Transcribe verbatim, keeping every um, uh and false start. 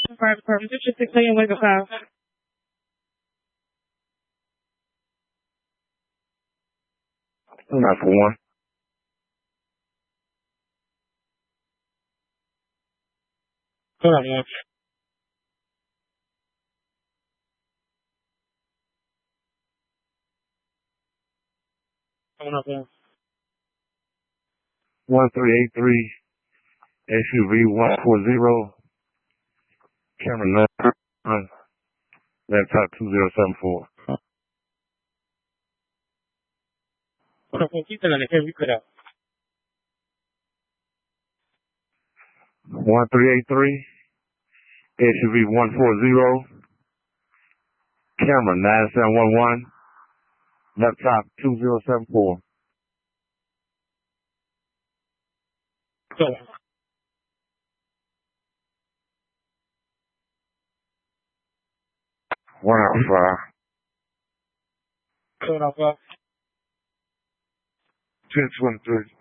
Fire department, this is six a.m. wake up call. Not for one. Hold on, one. Hold on, one. One three eight three S U V one four zero. Camera nine. Laptop two zero seven four. Hold on, one. Keep telling the camera, you cut out. One three eight three S U V one four zero. Camera nine seven one one. Laptop two zero seven four. Go. One out five. Hold on, one. Ten twenty three.